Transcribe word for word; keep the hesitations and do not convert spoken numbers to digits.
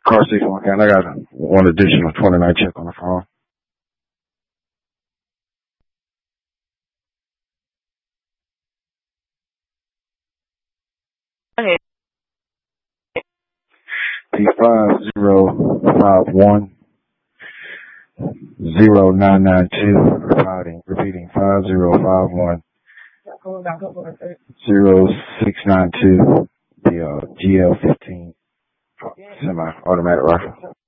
Car six one count. I got one additional twenty-nine check on the phone. Okay. P five zero five one zero nine nine two. Repeating, repeating five zero five one zero six nine two. The uh, G L fifteen semi-automatic rifle.